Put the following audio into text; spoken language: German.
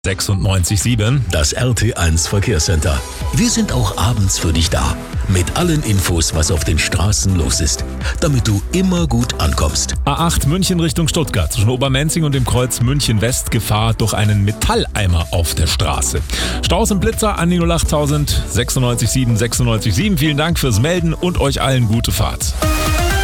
96.7. Das RT1 Verkehrscenter. Wir sind auch abends für dich da. Mit allen Infos, was auf den Straßen los ist. Damit du immer gut ankommst. A8 München Richtung Stuttgart. Zwischen Obermenzing und dem Kreuz München West Gefahr durch einen Metalleimer auf der Straße. Staus und Blitzer an die 08000 96.7 96.7. Vielen Dank fürs Melden und euch allen gute Fahrt.